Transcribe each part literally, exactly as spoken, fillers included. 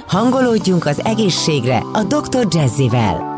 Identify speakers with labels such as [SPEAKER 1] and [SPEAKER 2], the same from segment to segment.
[SPEAKER 1] Hangolódjunk az egészségre a doktor Jazzivel.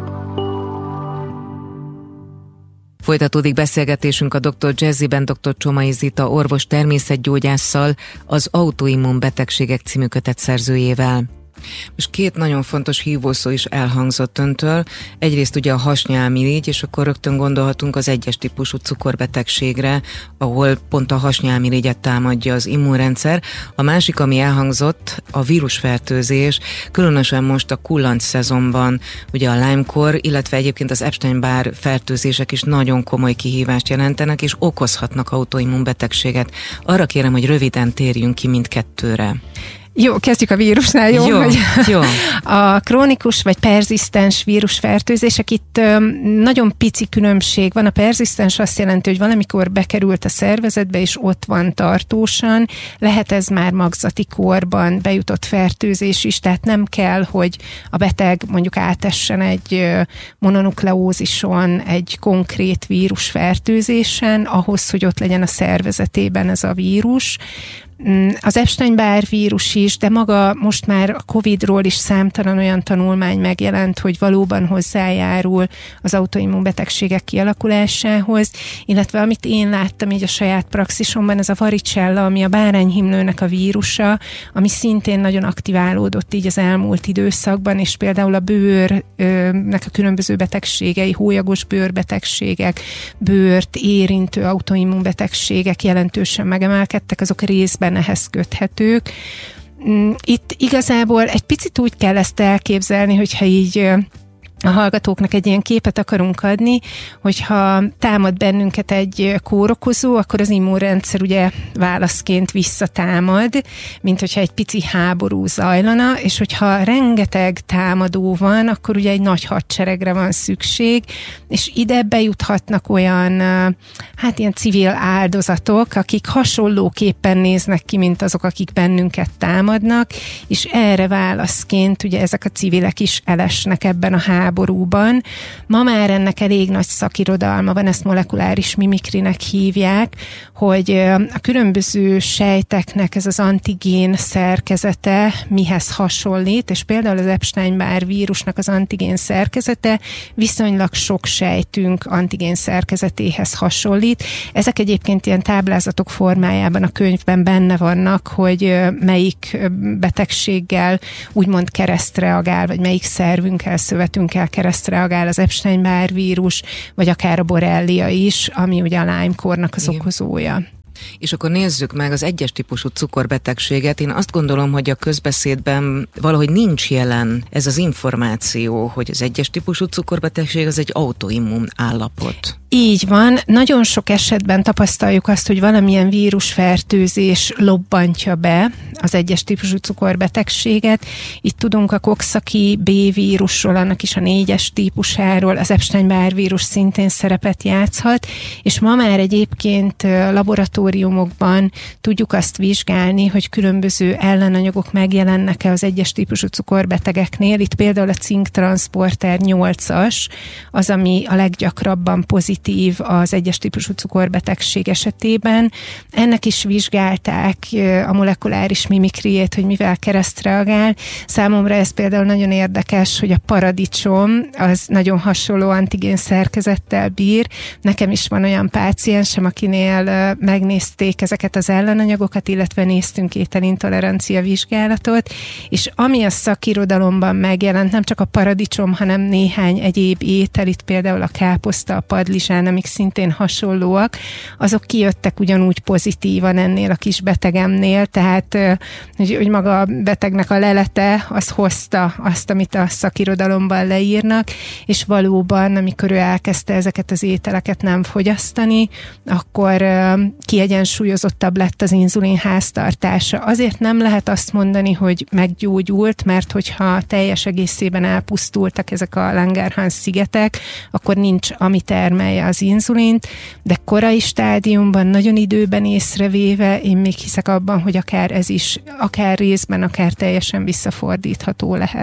[SPEAKER 2] Folytatódik beszélgetésünk a doktor Jazziben doktor Csomai Zita orvos természetgyógyásszal, az Autoimmun betegségek című kötet szerzőjével. Most két nagyon fontos hívószó is elhangzott öntől. Egyrészt ugye a hasnyálmirigy, és akkor rögtön gondolhatunk az egyes típusú cukorbetegségre, ahol pont a hasnyálmirigyet támadja az immunrendszer. A másik, ami elhangzott, a vírusfertőzés, különösen most a kullanc szezonban, ugye a Lyme-kor, illetve egyébként az Epstein-Barr fertőzések is nagyon komoly kihívást jelentenek, és okozhatnak autoimmun betegséget. Arra kérem, hogy röviden térjünk ki mindkettőre.
[SPEAKER 3] Jó, kezdjük a vírusnál, jó?
[SPEAKER 2] Jó,
[SPEAKER 3] hogy
[SPEAKER 2] jó.
[SPEAKER 3] A krónikus vagy perzisztens vírusfertőzések, itt nagyon pici különbség van. A perzisztens azt jelenti, hogy valamikor bekerült a szervezetbe, és ott van tartósan. Lehet ez már magzati korban bejutott fertőzés is, tehát nem kell, hogy a beteg mondjuk átessen egy mononukleózison, egy konkrét vírusfertőzésen, ahhoz, hogy ott legyen a szervezetében ez a vírus. Az Epstein-Barr vírus is, de maga most már a Covidról is számtalan olyan tanulmány megjelent, hogy valóban hozzájárul az autoimmun betegségek kialakulásához, illetve amit én láttam így a saját praxisomban, ez a varicella, ami a bárányhimlőnek a vírusa, ami szintén nagyon aktiválódott így az elmúlt időszakban, és például a bőrnek a különböző betegségei, hólyagos bőrbetegségek, bőrt érintő autoimmun betegségek jelentősen megemelkedtek, azok részben ehhez köthetők. Itt igazából egy picit úgy kell ezt elképzelni, hogyha így a hallgatóknak egy ilyen képet akarunk adni, hogyha támad bennünket egy kórokozó, akkor az immunrendszer ugye válaszként visszatámad, mint hogyha egy pici háború zajlana, és hogyha rengeteg támadó van, akkor ugye egy nagy hadseregre van szükség, és ide bejuthatnak olyan, hát ilyen civil áldozatok, akik hasonlóképpen néznek ki, mint azok, akik bennünket támadnak, és erre válaszként ugye ezek a civilek is elesnek ebben a háborúban. Borúban. Ma már ennek elég nagy szakirodalma van, ezt molekuláris mimikrinek hívják, hogy a különböző sejteknek ez az antigén szerkezete mihez hasonlít, és például az Epstein-Barr vírusnak az antigén szerkezete viszonylag sok sejtünk antigén szerkezetéhez hasonlít. Ezek egyébként ilyen táblázatok formájában a könyvben benne vannak, hogy melyik betegséggel úgymond keresztreagál, vagy melyik szervünkkel, szövetünkkel keresztreagál az Epstein-Barr vírus, vagy akár a borrelia is, ami ugye a Lyme-kornak az okozója.
[SPEAKER 2] És akkor nézzük meg az egyes típusú cukorbetegséget. Én azt gondolom, hogy a közbeszédben valahogy nincs jelen ez az információ, hogy az egyes típusú cukorbetegség az egy autoimmun állapot.
[SPEAKER 3] Így van. Nagyon sok esetben tapasztaljuk azt, hogy valamilyen vírusfertőzés lobbantja be az egyes típusú cukorbetegséget. Itt tudunk a Coxsackie B vírusról, annak is a négyes típusáról, az Epstein-Barr vírus szintén szerepet játszhat, és ma már egyébként laboratóriumokban tudjuk azt vizsgálni, hogy különböző ellenanyagok megjelennek-e az egyes típusú cukorbetegeknél. Itt például a cinktranszporter nyolcas az, ami a leggyakrabban pozitív az egyes típusú cukorbetegség esetében. Ennek is vizsgálták a molekuláris mimikriét, hogy mivel keresztreagál. Számomra ez például nagyon érdekes, hogy a paradicsom az nagyon hasonló antigén szerkezettel bír. Nekem is van olyan páciensem, akinél megnézték ezeket az ellenanyagokat, illetve néztünk ételintolerancia vizsgálatot, és ami a szakirodalomban megjelent, nem csak a paradicsom, hanem néhány egyéb étel, itt például a káposzta, a padlizsán, amik szintén hasonlóak, azok kijöttek ugyanúgy pozitívan ennél a kis betegemnél, tehát hogy, hogy maga a betegnek a lelete az hozta azt, amit a szakirodalomban leírnak, és valóban, amikor ő elkezdte ezeket az ételeket nem fogyasztani, akkor kiegyensúlyozottabb lett az inzulin háztartása. Azért nem lehet azt mondani, hogy meggyógyult, mert hogyha teljes egészében elpusztultak ezek a Langerhans-szigetek, akkor nincs, ami termelje az inzulint, de korai stádiumban, nagyon időben észrevéve, én még hiszek abban, hogy akár ez is, akár részben, akár teljesen visszafordítható lehet.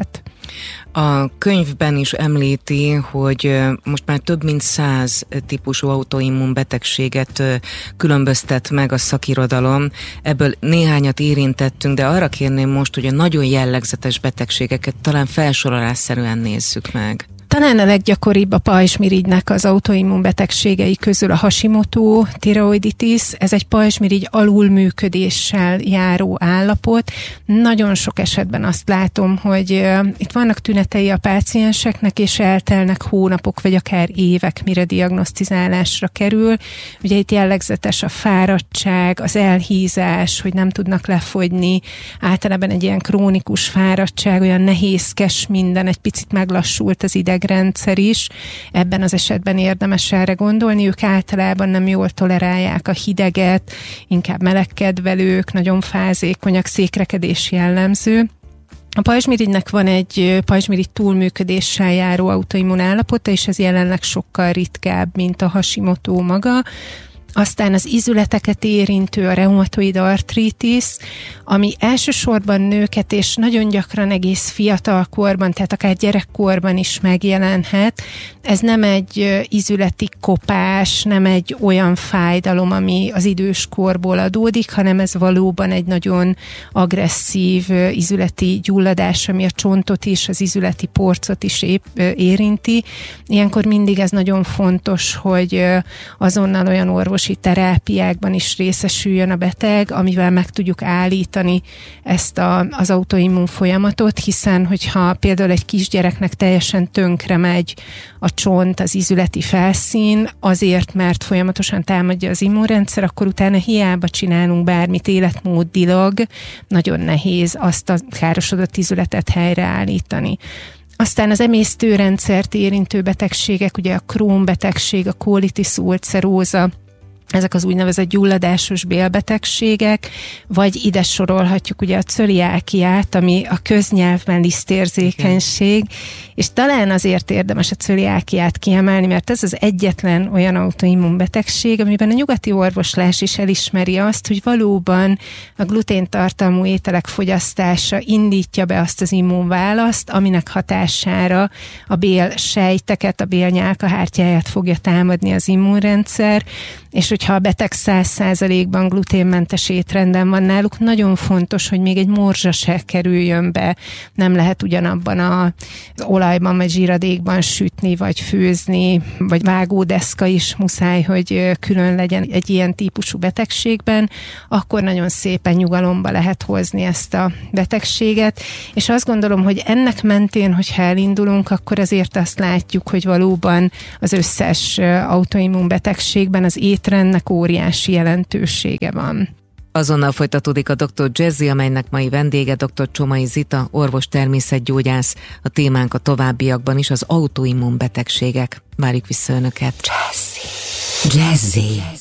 [SPEAKER 2] A könyvben is említi, hogy most már több mint száz típusú autoimmun betegséget különböztet meg a szakirodalom. Ebből néhányat érintettünk, de arra kérném most, hogy a nagyon jellegzetes betegségeket talán felsorolásszerűen nézzük meg.
[SPEAKER 3] Talán a leggyakoribb a pajzsmirigynek az autoimmun betegségei közül a Hashimoto tiroiditis. Ez egy pajzsmirigy alulműködéssel járó állapot. Nagyon sok esetben azt látom, hogy uh, itt vannak tünetei a pácienseknek, és eltelnek hónapok, vagy akár évek, mire diagnosztizálásra kerül. Ugye itt jellegzetes a fáradtság, az elhízás, hogy nem tudnak lefogyni. Általában egy ilyen krónikus fáradtság, olyan nehézkes minden, egy picit meglassult az ideg rendszer is. Ebben az esetben érdemes erre gondolni. Ők általában nem jól tolerálják a hideget, inkább melegkedvelők, nagyon fázékonyak, székrekedés jellemző. A pajzsmirigynek van egy pajzsmirigy túlműködéssel járó autoimmun állapota, és ez jelenleg sokkal ritkább, mint a Hashimoto maga. Aztán az ízületeket érintő a reumatoid artritis, ami elsősorban nőket és nagyon gyakran egész fiatal korban, tehát akár gyerekkorban is megjelenhet. Ez nem egy ízületi kopás, nem egy olyan fájdalom, ami az időskorból adódik, hanem ez valóban egy nagyon agresszív ízületi gyulladás, ami a csontot is, az ízületi porcot is épp érinti. Ilyenkor mindig ez nagyon fontos, hogy azonnal olyan orvos terápiákban is részesüljön a beteg, amivel meg tudjuk állítani ezt a, az autoimmun folyamatot, hiszen hogyha például egy kisgyereknek teljesen tönkre megy a csont, az ízületi felszín, azért, mert folyamatosan támadja az immunrendszer, akkor utána hiába csinálunk bármit életmódilag, nagyon nehéz azt a károsodott ízületet helyreállítani. Aztán az emésztőrendszert érintő betegségek, ugye a Crohn betegség, a colitis ulceróza, ezek az úgynevezett gyulladásos bélbetegségek, vagy ide sorolhatjuk ugye a cöliákiát, ami a köznyelvben lisztérzékenység, igen. És talán azért érdemes a cöliákiát kiemelni, mert ez az egyetlen olyan autoimmun betegség, amiben a nyugati orvoslás is elismeri azt, hogy valóban a gluténtartalmú ételek fogyasztása indítja be azt az immunválaszt, aminek hatására a bélsejteket, a bélnyálkahártyáját fogja támadni az immunrendszer, és hogyha a beteg száz százalékban gluténmentes étrenden van náluk, nagyon fontos, hogy még egy morzsa se kerüljön be. Nem lehet ugyanabban az olajban vagy zsíradékban sütni, vagy főzni, vagy vágódeszka is muszáj, hogy külön legyen egy ilyen típusú betegségben, akkor nagyon szépen nyugalomba lehet hozni ezt a betegséget, és azt gondolom, hogy ennek mentén, hogyha elindulunk, akkor azért azt látjuk, hogy valóban az összes autoimmun betegségben az étrendnek óriási jelentősége van.
[SPEAKER 2] Azonnal folytatódik a doktor Jazzy, amelynek mai vendége dr. Csomai Zita, orvos természetgyógyász. A témánk a továbbiakban is az autoimmun betegségek. Várjuk vissza Önöket.
[SPEAKER 1] Jazzy. Jazzy.